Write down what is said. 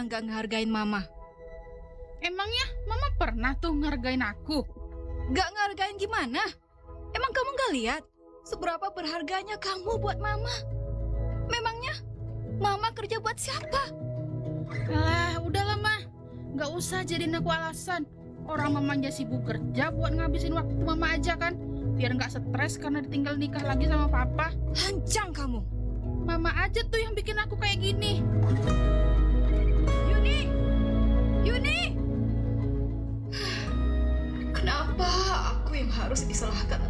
yang gak ngehargain Mama. Emangnya Mama pernah tuh ngehargain aku? Gak ngehargain gimana? Emang kamu gak lihat seberapa berharganya kamu buat Mama? Memangnya Mama kerja buat siapa? Alah, udahlah Ma. Gak usah jadiin aku alasan. Orang Mama aja sibuk kerja buat ngabisin waktu Mama aja kan. Biar gak stres karena ditinggal nikah lagi sama Papa. Lancang kamu. Mama aja tuh yang bikin aku kayak gini. Yuni! Yuni! Kenapa aku yang harus disalahkan